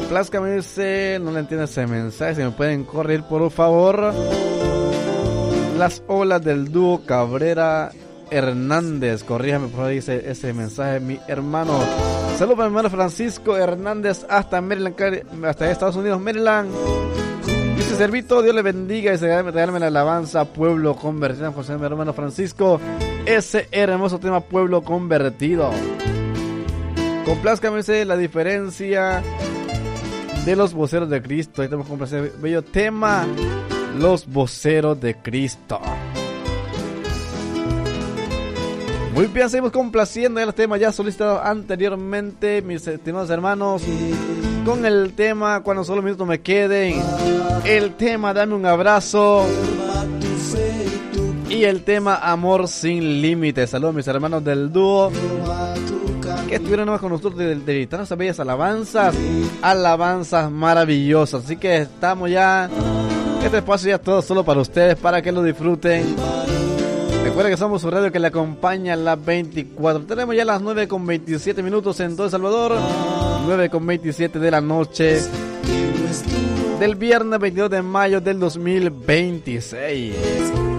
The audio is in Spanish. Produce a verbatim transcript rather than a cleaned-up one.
Complázcame, dice, no le entiendo ese mensaje, si me pueden correr por favor. Las olas del dúo Cabrera Hernández, corríjame por favor, dice ese mensaje mi hermano. Saludos para mi hermano Francisco Hernández hasta Maryland, hasta Estados Unidos, Maryland. Dice Servito, Dios le bendiga y se regálame la alabanza Pueblo Convertido. José, mi hermano Francisco, ese hermoso tema Pueblo Convertido. Complázcame, dice, la diferencia de los voceros de Cristo. Ahí tenemos que complacer bello tema, los voceros de Cristo. Muy bien, seguimos complaciendo el tema ya solicitado anteriormente, mis estimados hermanos, con el tema Cuando solo minutos me queden, el tema Dame un abrazo y el tema Amor sin límites. Saludos mis hermanos del dúo que estuvieron nomás con nosotros de, de editar esas bellas alabanzas, alabanzas maravillosas. Así que estamos ya, este espacio ya todo solo para ustedes, para que lo disfruten. Recuerden que somos su radio que le acompaña a las veinticuatro. Tenemos ya las nueve con veintisiete minutos en todo El Salvador. nueve con veintisiete de la noche del viernes veintidós de mayo del dos mil veintiséis.